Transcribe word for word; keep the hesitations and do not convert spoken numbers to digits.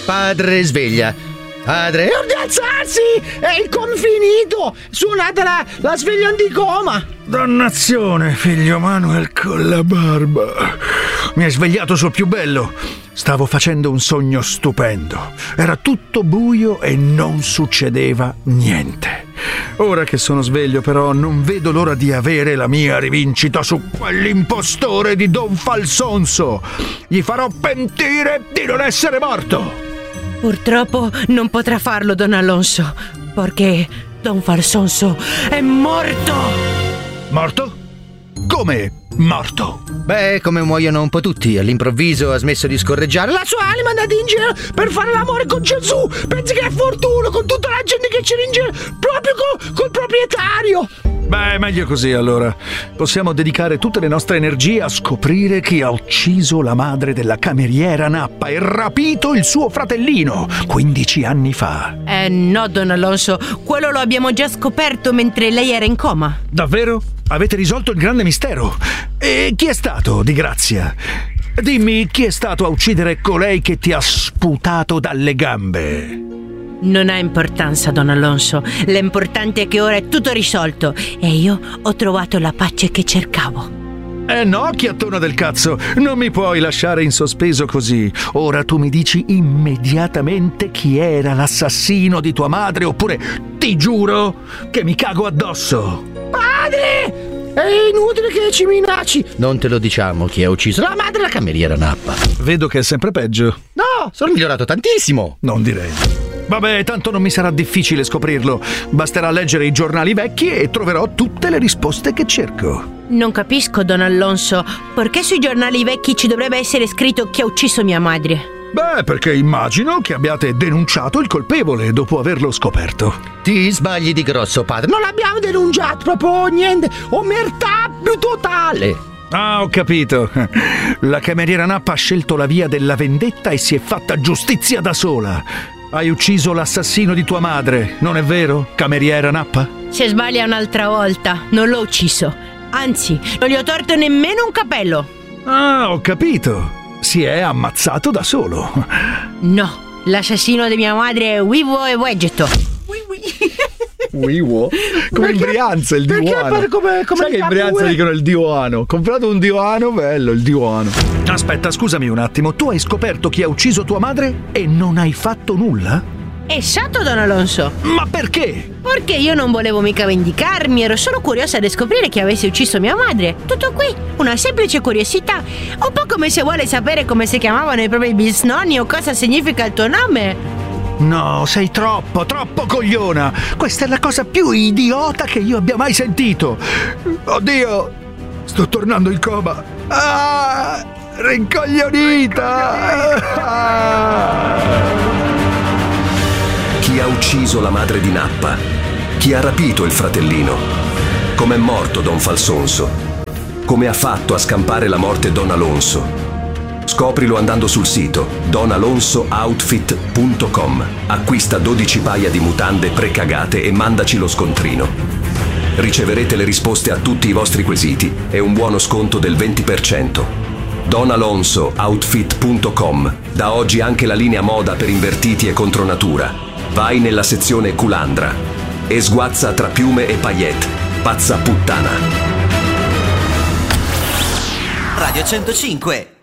Padre sveglia. Padre, è di alzarsi! È il confinito! Suonate la, la sveglia anticoma! Dannazione, figlio Manuel con la barba. Mi hai svegliato sul più bello. Stavo facendo un sogno stupendo. Era tutto buio e non succedeva niente. Ora che sono sveglio, però, non vedo l'ora di avere la mia rivincita su quell'impostore di Don Falsonso. Gli farò pentire di non essere morto. Purtroppo non potrà farlo, Don Alonso, perché Don Falsonso è morto! Morto? Come morto? Beh, come muoiono un po' tutti. All'improvviso ha smesso di scorreggiare. La sua anima è andata in giro per fare l'amore con Gesù. Pensi che è fortuno con tutta la gente che c'era in giro, proprio col, col proprietario. Beh, meglio così allora. Possiamo dedicare tutte le nostre energie a scoprire chi ha ucciso la madre della cameriera Nappa e rapito il suo fratellino quindici anni fa. Eh no, Don Alonso, quello lo abbiamo già scoperto mentre lei era in coma. Davvero? Avete risolto il grande mistero? E chi è stato, di grazia? Dimmi, chi è stato a uccidere colei che ti ha sputato dalle gambe? Non ha importanza, Don Alonso. L'importante è che ora è tutto risolto e io ho trovato la pace che cercavo. Eh no, chiattona del cazzo, non mi puoi lasciare in sospeso così. Ora tu mi dici immediatamente chi era l'assassino di tua madre, oppure ti giuro che mi cago addosso. Padre! È inutile che ci minacci. Non te lo diciamo chi ha ucciso la madre della cameriera Nappa. Vedo che è sempre peggio. No, sono migliorato tantissimo. Non direi. Vabbè, tanto non mi sarà difficile scoprirlo. Basterà leggere i giornali vecchi e troverò tutte le risposte che cerco. Non capisco, Don Alonso, perché sui giornali vecchi ci dovrebbe essere scritto chi ha ucciso mia madre? Beh, perché immagino che abbiate denunciato il colpevole dopo averlo scoperto. Ti sbagli di grosso, padre. Non l'abbiamo denunciato, proprio niente. Omertà più totale. Ah, ho capito. La cameriera Nappa ha scelto la via della vendetta e si è fatta giustizia da sola. Hai ucciso l'assassino di tua madre, non è vero, cameriera Nappa? Se sbaglia un'altra volta, non l'ho ucciso. Anzi, non gli ho torto nemmeno un capello. Ah, ho capito. Si è ammazzato da solo. No, l'assassino di mia madre è Wiwo e Vegeto. Wiwo? Come in Brianza il divano. Come, come Sai che in Brianza dicono il divano. Ho comprato un divano, bello il divano. Aspetta, scusami un attimo. Tu hai scoperto chi ha ucciso tua madre e non hai fatto nulla? Esatto, Don Alonso. Ma perché? Perché io non volevo mica vendicarmi, ero solo curiosa di scoprire chi avesse ucciso mia madre. Tutto qui, una semplice curiosità. Un po' come se vuole sapere come si chiamavano i propri bisnonni o cosa significa il tuo nome. No, sei troppo, troppo cogliona. Questa è la cosa più idiota che io abbia mai sentito. Oddio, sto tornando in coma. Ah, rincoglionita. Ah. Chi ha ucciso la madre di Nappa? Chi ha rapito il fratellino? Com'è morto Don Falsonso? Come ha fatto a scampare la morte Don Alonso? Scoprilo andando sul sito don alonso outfit punto com. Acquista dodici paia di mutande precagate e mandaci lo scontrino. Riceverete le risposte a tutti i vostri quesiti e un buono sconto del venti per cento. don alonso outfit punto com. Da oggi anche la linea moda per invertiti e contronatura. Vai nella sezione Culandra e sguazza tra piume e paillette. Pazza puttana. Radio centocinque